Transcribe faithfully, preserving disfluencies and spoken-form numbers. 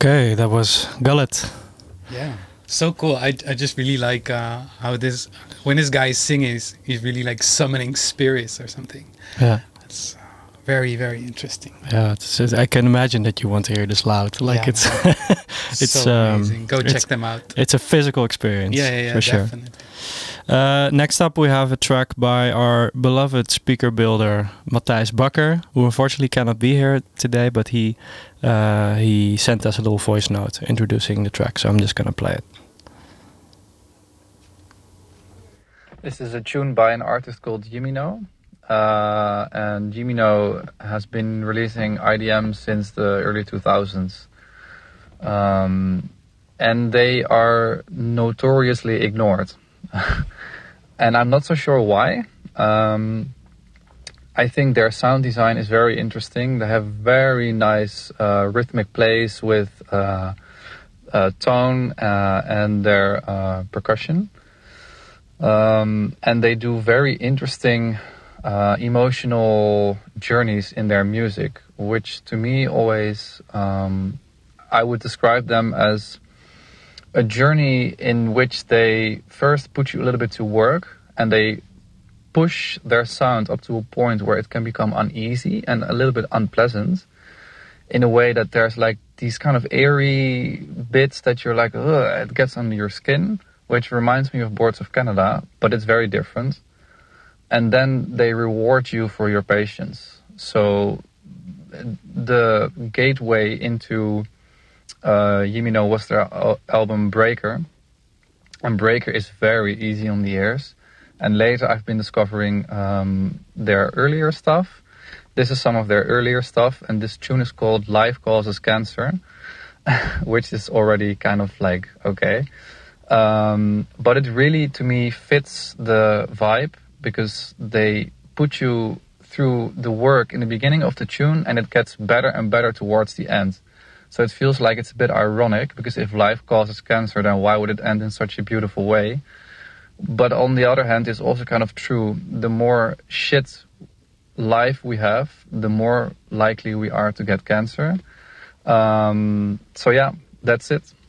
Okay, that was Gullet. Yeah, so cool. I, I just really like uh, how this, when this guy is singing, he's, he's really like summoning spirits or something. Yeah. It's uh, very, very interesting. Yeah, it's, it's, I can imagine that you want to hear this loud. Like yeah, it's, it's so um, amazing. Go check them out. It's a physical experience. Yeah, yeah, yeah, for definitely. sure. Uh, next up, we have a track by our beloved speaker builder Matthijs Bakker, who unfortunately cannot be here today, but he uh, he sent us a little voice note introducing the track. So I'm just gonna play it. This is a tune by an artist called Jimino. Uh, and Jimino has been releasing I D M since the early two thousands. Um, and they are notoriously ignored. And I'm not so sure why. Um, I think their sound design is very interesting. They have very nice uh, rhythmic plays with uh, uh, tone uh, and their uh, percussion. Um, and they do very interesting uh, emotional journeys in their music, which to me always, um, I would describe them as a journey in which they first put you a little bit to work and they push their sound up to a point where it can become uneasy and a little bit unpleasant, in a way that there's like these kind of airy bits that you're like, ugh, it gets under your skin, which reminds me of Boards of Canada, but it's very different. And then they reward you for your patience. So the gateway into uh, Jimino was their al- album Breaker. And Breaker is very easy on the ears. And later I've been discovering um, their earlier stuff. This is some of their earlier stuff. And this tune is called Life Causes Cancer, which is already kind of like, okay. Um, but it really, to me, fits the vibe because they put you through the work in the beginning of the tune and it gets better and better towards the end. So it feels like it's a bit ironic because if life causes cancer, then why would it end in such a beautiful way? But on the other hand, it's also kind of true. The more shit life we have, the more likely we are to get cancer. Um, so yeah, that's it.